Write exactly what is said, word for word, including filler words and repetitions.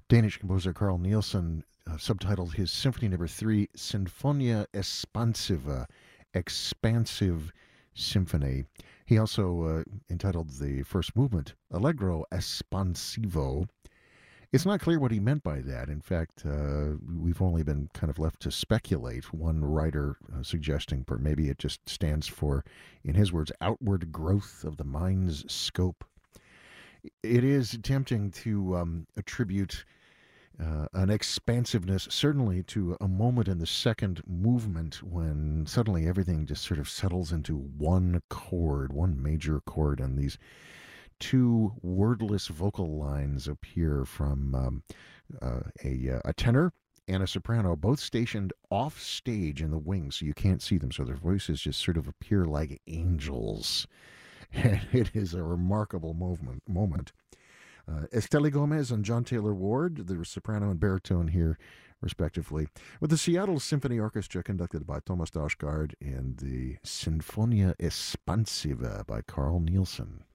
Danish composer Carl Nielsen uh, subtitled his Symphony Number Three "Sinfonia Espansiva," expansive symphony. He also uh, entitled the first movement "Allegro Espansivo." It's not clear what he meant by that. In fact, uh, we've only been kind of left to speculate. One writer uh, suggesting per maybe it just stands for, in his words, outward growth of the mind's scope. It is tempting to um, attribute uh, an expansiveness, certainly to a moment in the second movement when suddenly everything just sort of settles into one chord, one major chord, and these two wordless vocal lines appear from um, uh, a, uh, a tenor and a soprano, both stationed off stage in the wings, so you can't see them. So their voices just sort of appear like angels. And it is a remarkable movement, moment. Uh, Estelle Gomez and John Taylor Ward, the soprano and baritone here, respectively, with the Seattle Symphony Orchestra conducted by Thomas Dausgaard and the Sinfonia Espansiva by Carl Nielsen.